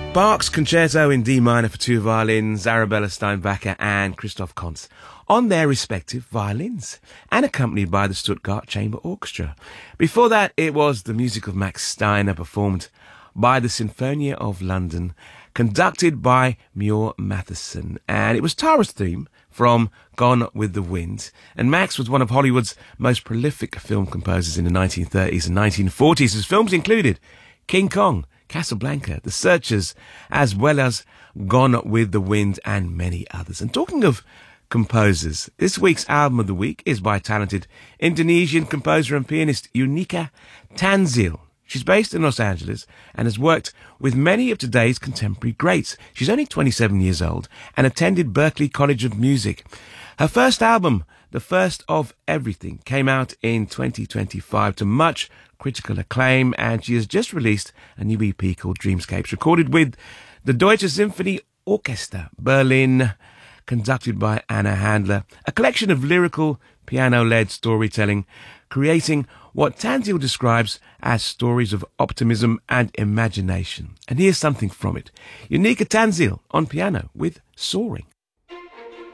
Bach's Concerto in D minor for two violins, Arabella Steinbacher and Christoph Konz, on their respective violins, and accompanied by the Stuttgart Chamber Orchestra. Before that, it was the music of Max Steiner, performed by the Sinfonia of London, conducted by Muir Matheson, and it was Tara's theme from Gone with the Wind. And Max was one of Hollywood's most prolific film composers in the 1930s and 1940s. His films included King Kong, Casablanca, The Searchers, as well as Gone with the Wind, and many others. And talking of composers, this week's album of the week is by talented Indonesian composer and pianist Yunika Tanzil. She's based in Los Angeles and has worked with many of today's contemporary greats. She's only 27 years old and attended Berklee College of Music. Her first album, The First of Everything, came out in 2025 to much critical acclaim, and she has just released a new EP called Dreamscapes, recorded with the Deutsche Symphony Orchester Berlin, conducted by Anna Handler, a collection of lyrical, piano-led storytelling, creating what Tanzil describes as stories of optimism and imagination. And here's something from it. Yunika Tanzil on piano with Soaring.